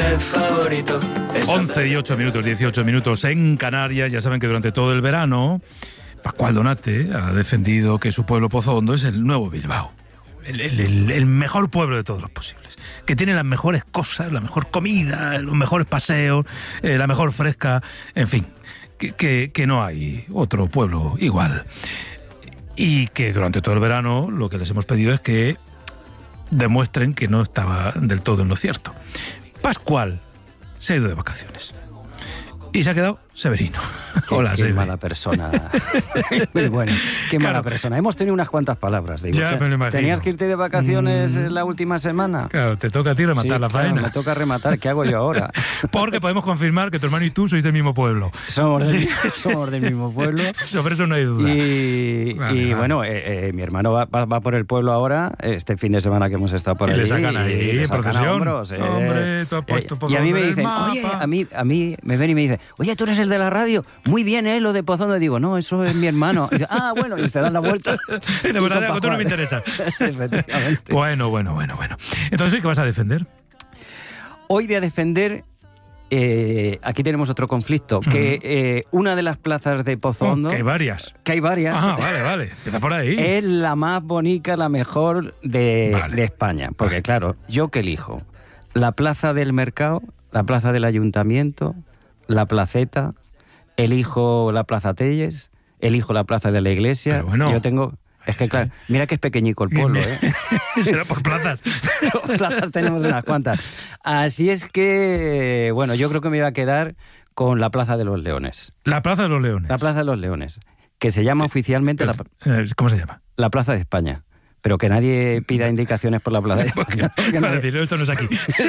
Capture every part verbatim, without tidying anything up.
favorito. once y ocho minutos, dieciocho minutos en Canarias. Ya saben que durante todo el verano Pascual Donate ha defendido que su pueblo Pozo Hondo es el nuevo Bilbao. El, el, el, el mejor pueblo de todos los posibles. Que tiene las mejores cosas, la mejor comida, los mejores paseos, eh, la mejor fresca, en fin, que, que, que no hay otro pueblo igual. Y que durante todo el verano lo que les hemos pedido es que demuestren que no estaba del todo en lo cierto. Pascual se ha ido de vacaciones y se ha quedado Severino. Qué, Hola, qué Seve. mala persona. Muy bueno, qué Claro. mala persona. Hemos tenido unas cuantas palabras. Digo, Ya me lo imagino. ¿Tenías que irte de vacaciones Mm. la última semana? Claro, te toca a ti rematar Sí, la claro, faena. me toca rematar. ¿Qué hago yo ahora? Porque podemos confirmar que tu hermano y tú sois del mismo pueblo. Somos del, Sí. somos del mismo pueblo. Sobre eso no hay duda. Y, Vale, y vale. bueno, eh, eh, mi hermano va, va, va por el pueblo ahora, este fin de semana que hemos estado por Y allí. le sacan ahí, y le sacan a procesión. hombros, eh. Hombre, tú has puesto Eh, Pozo Y a mí Hondo me en el dicen, mapa. oye, a mí, a mí me ven y me dicen, oye, ¿tú eres el de la radio? Muy bien, ¿eh? Lo de Pozondo. Y digo, no, eso es mi hermano. Y dice, ah, bueno, y se dan la vuelta. De Y verdad, con tú no me Pascual. interesa. Efectivamente. Bueno, bueno, bueno, bueno. Entonces, ¿qué vas a defender? Hoy voy a defender, eh, aquí tenemos otro conflicto, que eh, una de las plazas de Pozo Oh, Hondo, que hay varias. que hay varias, Ah, vale, vale. Empieza por ahí. es la más bonita, la mejor de, Vale. de España. Porque Vale. claro, ¿yo qué elijo? La plaza del mercado, la plaza del ayuntamiento, la placeta, elijo la plaza Telles, elijo la plaza de la iglesia. Pero bueno. Yo tengo... Es que Sí. claro, mira que es pequeñico el pueblo, ¿eh? Será por plazas. Plazas tenemos unas cuantas. Así es que, bueno, yo creo que me iba a quedar con la Plaza de los Leones. La Plaza de los Leones. La Plaza de los Leones, que se llama oficialmente la, Eh, ¿Cómo se llama? la Plaza de España. Pero que nadie pida indicaciones por la Plaza de España. Porque Para nadie- decir, esto no es aquí.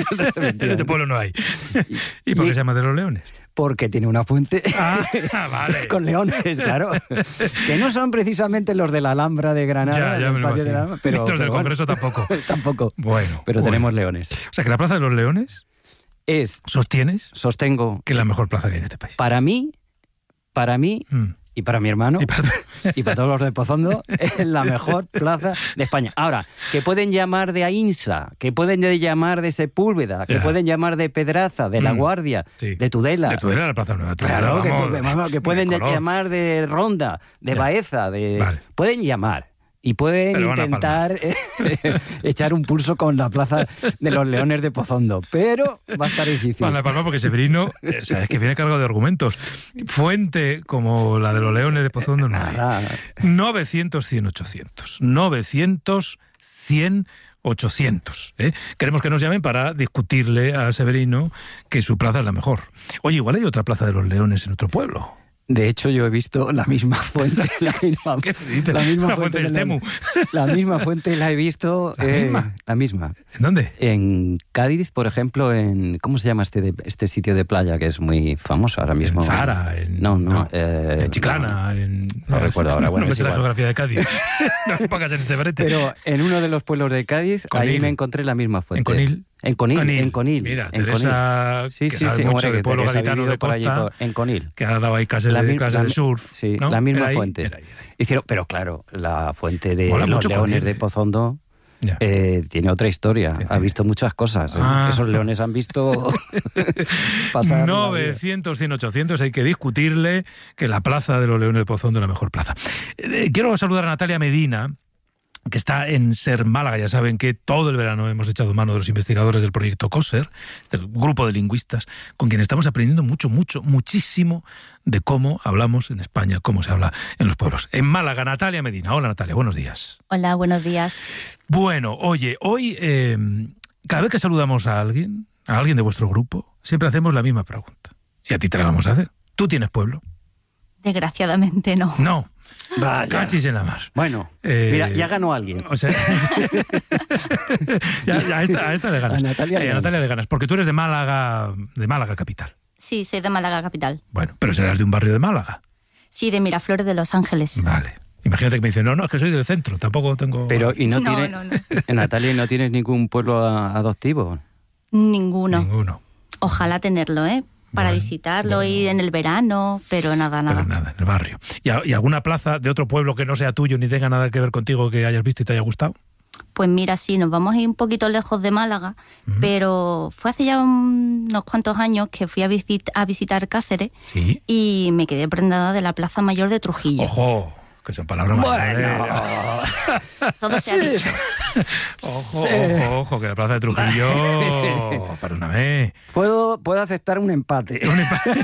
En este pueblo no hay. ¿Y por Y- qué se llama de los Leones? Porque tiene una fuente Ah, vale. con leones, claro. Que no son precisamente los de la Alhambra de Granada, Ya, ya del me lo Patio de la imagino. Alhambra, pero, Los del pero bueno, Congreso tampoco. tampoco. Bueno. Pero bueno. tenemos leones. O sea, que la Plaza de los Leones Es, sostienes sostengo, que es la mejor plaza que hay en este país. para mí, para mí Mm. y para mi hermano... Y para- y para todos los de Pozondo, es la mejor plaza de España. Ahora, que pueden llamar de Ainsa, que pueden de llamar de Sepúlveda, que Ya. pueden llamar de Pedraza, de La Mm, Guardia, sí. de Tudela. De Tudela a la Plaza Nueva. Tudela, Claro, que, vamos, pu- vamos, que pueden de de color. llamar de Ronda, de Ya. Baeza, de... Vale. Pueden llamar. Y pueden Pero van a intentar eh, echar un pulso con la plaza de los Leones de Pozondo. Pero va a estar difícil. Van a palma porque Severino, eh, o sea, es que viene cargado de argumentos. Fuente como la de los Leones de Pozondo no hay. Nada. novecientos, cien, ochocientos. novecientos, cien, ochocientos. ¿eh? Queremos que nos llamen para discutirle a Severino que su plaza es la mejor. Oye, igual hay otra Plaza de los Leones en otro pueblo. De hecho, yo he visto la misma fuente, la misma, ¿Qué dices? la misma La fuente del de Temu. La misma fuente la he visto. ¿La eh, misma? La misma. ¿En dónde? En Cádiz, por ejemplo, en ¿cómo se llama este de- este sitio de playa que es muy famoso ahora mismo? En Zara, en, No, no. eh, en Chiclana, en... no recuerdo ahora, bueno, no me es sé la igual. geografía de Cádiz. No me pongas en este brete. Pero en uno de los pueblos de Cádiz, Conil. ahí me encontré la misma fuente. ¿En Conil? En Conil, Conil. en Conil. Mira, en Teresa, Conil. Sí, que sí, sabe sí, mucho hombre, de que pueblo Teresa ha gaditano vivido de por allí, costa, por- en Conil. que ha dado ahí clases, La de, mi- clases la de mi- surf. Sí, ¿no? la misma Era ahí, fuente. era ahí, era ahí. Hicieron, pero claro, la fuente de Mola los mucho Leones Conil, de eh. Pozondo Ya. eh, tiene otra historia. Tiene. Ha visto muchas cosas. ¿eh? Ah. Esos leones han visto pasar la vida. novecientos, cien, ochocientos, hay que discutirle que la Plaza de los Leones de Pozondo es la mejor plaza. Eh, quiero saludar a Natalia Medina, que está en Ser Málaga. Ya saben que todo el verano hemos echado mano de los investigadores del proyecto COSER, este grupo de lingüistas, con quien estamos aprendiendo mucho, mucho, muchísimo de cómo hablamos en España, cómo se habla en los pueblos. En Málaga, Natalia Medina. Hola, Natalia, buenos días. Hola, buenos días. Bueno, oye, hoy, eh, cada vez que saludamos a alguien, a alguien de vuestro grupo, siempre hacemos la misma pregunta. Y a ti te la vamos a hacer. ¿Tú tienes pueblo? Desgraciadamente no. No. Vaya. Cachis en la mar. Bueno, Eh, mira, ya ganó alguien. O sea, ya, ya a, esta, a esta le ganas. A Natalia le Eh, a ganas. Natalia le ganas, porque tú eres de Málaga, de Málaga capital. Sí, soy de Málaga capital. Bueno, pero serás de un barrio de Málaga. Sí, de Miraflores de Los Ángeles. Vale. Imagínate que me dicen, no, no, es que soy del centro, tampoco tengo... Pero, ¿y no, No, tiene, no, no. en Natalia, no tienes ningún pueblo a- adoptivo? Ninguno. Ninguno. Ojalá tenerlo, ¿eh? Para Bueno, visitarlo, bueno. ir en el verano, pero nada, nada. Pero nada, en el barrio. ¿Y, a- y alguna plaza de otro pueblo que no sea tuyo ni tenga nada que ver contigo que hayas visto y te haya gustado? Pues mira, sí, nos vamos a ir un poquito lejos de Málaga, uh-huh. pero fue hace ya un, unos cuantos años que fui a, visit, a visitar Cáceres ¿Sí? y me quedé prendada de la Plaza Mayor de Trujillo. ¡Ojo! Que son palabras mayores. Bueno. Todo se ha dicho. Ojo, Sí. ojo, ojo, que la Plaza de Trujillo... Perdóname. Puedo, puedo aceptar un empate. Un empate.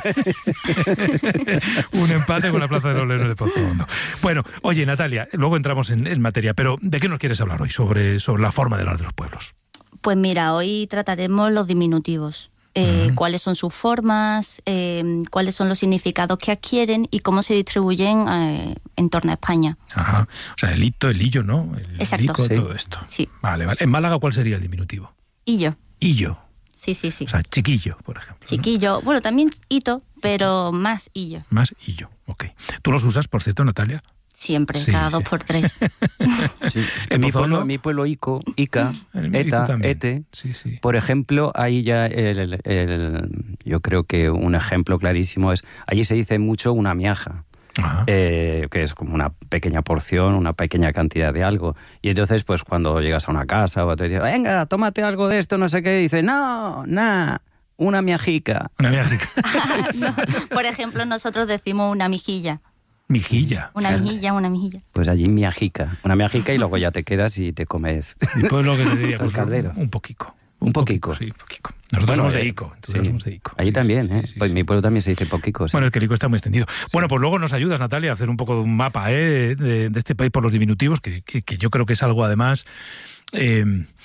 Un empate con la Plaza de los Leones de Pozo Hondo. Bueno, oye, Natalia, luego entramos en, en materia, pero ¿de qué nos quieres hablar hoy sobre, sobre la forma de hablar de los pueblos? Pues mira, hoy trataremos los diminutivos. Eh, uh-huh. Cuáles son sus formas, eh, cuáles son los significados que adquieren y cómo se distribuyen eh, en torno a España. Ajá. O sea, el hito, el illo, ¿no? El Exacto. lico, sí. todo esto. Sí. Vale, vale. ¿En Málaga cuál sería el diminutivo? Illo. Illo. Sí, sí, sí. O sea, chiquillo, por ejemplo. Chiquillo. ¿No? Bueno, también hito, pero más illo. Más illo, ok. ¿Tú los usas, por cierto, Natalia? Siempre, Sí, cada sí. dos por tres. Sí. ¿En En mi Pozo pueblo, Hondo? en mi pueblo Ico, Ica, En mi Eta, Ico también. Ete, Sí, sí. por ejemplo, ahí ya el, el- el- yo creo que un ejemplo clarísimo es, allí se dice mucho una miaja, Ajá. eh, que es como una pequeña porción, una pequeña cantidad de algo. Y entonces, pues cuando llegas a una casa o te dicen, venga, tómate algo de esto, no sé qué, y dice, no, nada, una miajica. Una miajica. No, por ejemplo, nosotros decimos una mijilla. Mijilla. Una mijilla, una mijilla. Pues allí miajica, una miajica y luego ya te quedas y te comes. Mi pueblo que te diría, El pues caldero. un, un poquico. Un poquico. Sí, un poquico. Nosotros Bueno, somos de eh, Ico. Nosotros sí. somos de Ico. Allí Sí, también, sí, ¿eh? sí, sí, Pues sí. mi pueblo también se dice poquico. Sí. Bueno, es que el Ico está muy extendido. Bueno, pues luego nos ayudas, Natalia, a hacer un poco de un mapa ¿eh? de, de este país por los diminutivos, que, que, que yo creo que es algo, además, eh,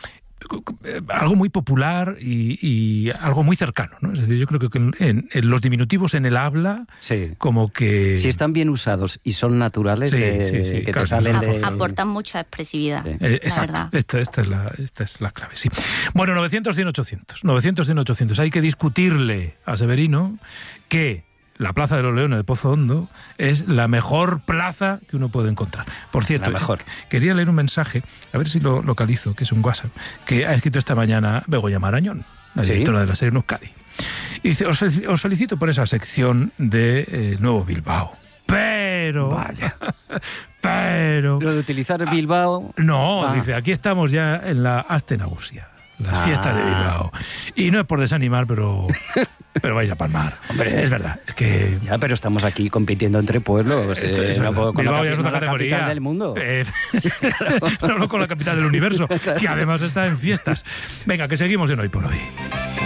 algo muy popular y, y algo muy cercano, ¿no? Es decir, yo creo que en, en- en los diminutivos en el habla, Sí. como que... Si están bien usados y son naturales, Sí, de- sí, sí, que claro, te salen sí, de... sí. Aportan mucha expresividad. Sí. Eh, La exacto, verdad. esta, esta, es la, esta es la clave, sí. Bueno, novecientos, cien, ochocientos. novecientos, cien, ochocientos. Hay que discutirle a Severino que la Plaza de los Leones de Pozo Hondo es la mejor plaza que uno puede encontrar. Por cierto, La mejor. eh, quería leer un mensaje, a ver si lo localizo, que es un WhatsApp, que ha escrito esta mañana Begoña Marañón, la ¿Sí? directora de la serie en Euskadi. Y dice, os, fel- os felicito por esa sección de eh, Nuevo Bilbao. Pero... Vaya. Pero... Lo de utilizar Bilbao... No, Ah. dice, aquí estamos ya en la Astenagusia, las Ah. fiestas de Bilbao. Y no es por desanimar, pero pero vais a palmar. Hombre. Es verdad, es que... Ya, pero estamos aquí compitiendo entre pueblos. Esto eh, es no verdad. puedo con Bilbao la, ya es capi- otra no la categoría. capital del mundo. Eh, no, no con la capital del universo, que además está en fiestas. Venga, que seguimos en Hoy por Hoy.